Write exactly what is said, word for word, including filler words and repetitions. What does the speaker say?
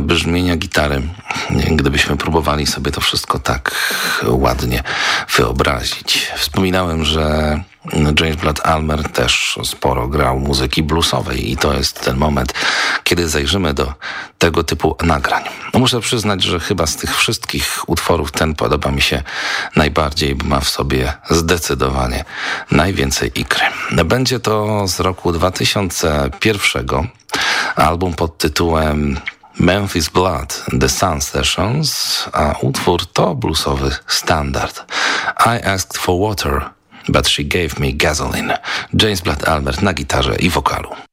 brzmienia gitary, gdybyśmy próbowali sobie to wszystko tak ładnie wyobrazić. Wspominałem, że James Blood Ulmer też sporo grał muzyki bluesowej i to jest ten moment, kiedy zajrzymy do tego typu nagrań. No muszę przyznać, że chyba z tych wszystkich utworów ten podoba mi się najbardziej, bo ma w sobie zdecydowanie najwięcej ikry. Będzie to z roku dwa tysiące pierwszego, album pod tytułem Memphis Blood, The Sun Sessions, a utwór to bluesowy standard. I asked for water, but she gave me gasoline. James Blood Ulmer na gitarze i wokalu.